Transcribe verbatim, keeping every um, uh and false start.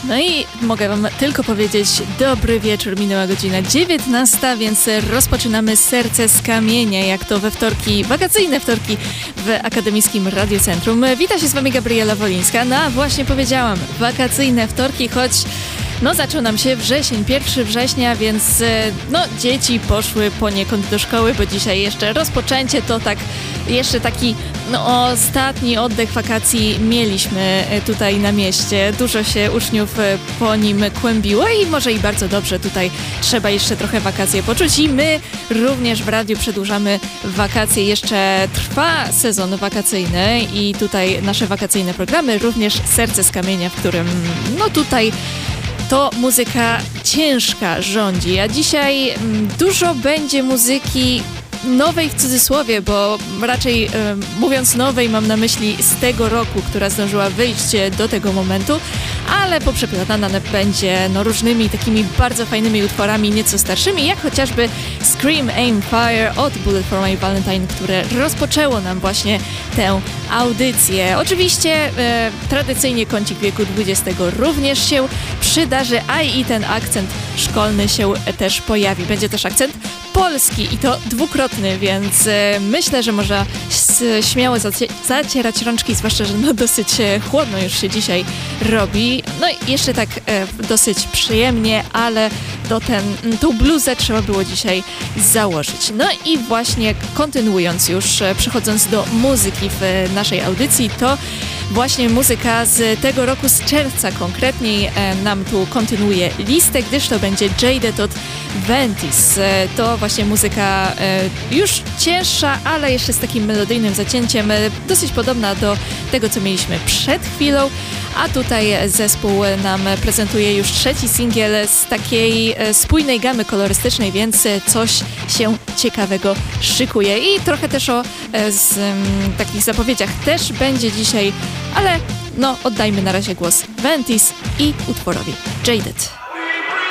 No i mogę wam tylko powiedzieć, dobry wieczór, minęła godzina dziewiętnasta, więc rozpoczynamy Serce z Kamienia, jak to we wtorki, wakacyjne wtorki w Akademickim Radiocentrum. Wita się z wami Gabriela Wolińska. No właśnie powiedziałam, wakacyjne wtorki, choć no zaczął nam się wrzesień, pierwszego września, więc no dzieci poszły poniekąd do szkoły, bo dzisiaj jeszcze rozpoczęcie to tak, jeszcze taki no ostatni oddech wakacji mieliśmy tutaj na mieście. Dużo się uczniów po nim kłębiło i może i bardzo dobrze, tutaj trzeba jeszcze trochę wakacje poczuć i my również w radiu przedłużamy wakacje. Jeszcze trwa sezon wakacyjny i tutaj nasze wakacyjne programy, również Serce z Kamienia, w którym no tutaj to muzyka ciężka rządzi, a dzisiaj dużo będzie muzyki nowej w cudzysłowie, bo raczej e, mówiąc nowej mam na myśli z tego roku, która zdążyła wyjść do tego momentu, ale poprzeplatana będzie no, różnymi takimi bardzo fajnymi utworami nieco starszymi, jak chociażby Scream, Aim, Fire od Bullet for My Valentine, które rozpoczęło nam właśnie tę audycję. Oczywiście e, tradycyjnie kącik wieku dwudziestego również się przydarzy, a i ten akcent szkolny się też pojawi. Będzie też akcent polski i to dwukrotny, więc e, myślę, że można śmiało zacie- zacierać rączki, zwłaszcza, że no dosyć e, chłodno już się dzisiaj robi. No i jeszcze tak e, dosyć przyjemnie, ale to ten, tą bluzę trzeba było dzisiaj założyć. No i właśnie kontynuując już, e, przechodząc do muzyki w e, naszej audycji, to właśnie muzyka z tego roku, z czerwca konkretniej e, nam tu kontynuuje listę, gdyż to będzie Jaded od Ventis. E, to właśnie muzyka e, już cięższa, ale jeszcze z takim melodyjnym zacięciem, e, dosyć podobna do tego, co mieliśmy przed chwilą, a tutaj zespół nam prezentuje już trzeci singiel z takiej e, spójnej gamy kolorystycznej, więc e, coś się ciekawego szykuje i trochę też o e, z, m, takich zapowiedziach też będzie dzisiaj, ale no oddajmy na razie głos Ventis i utworowi Jaded.